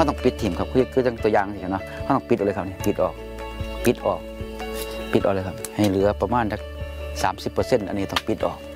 เขาต้องปิดถิ่มครับคือตัวอย่างสิเนาะเขาต้องปิดออกเลยครับนี่ปิดออกเลยครับให้เหลือประมาณสัก30%อันนี้ต้องปิดออก